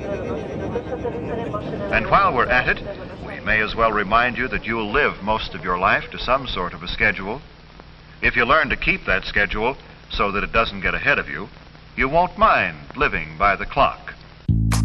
And while we're at it, we may as well remind you that you'll live most of your life to some sort of a schedule. If you learn to keep that schedule so that it doesn't get ahead of you, you won't mind living by the clock.